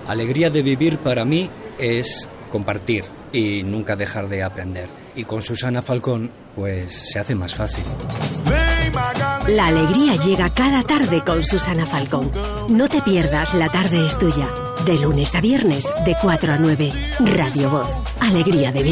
Alegría de vivir para mí es compartir y nunca dejar de aprender. Y con Susana Falcón, pues se hace más fácil. La alegría llega cada tarde con Susana Falcón. No te pierdas La tarde es tuya. De lunes a viernes, de 4 a 9. Radio Voz. Alegría de vivir.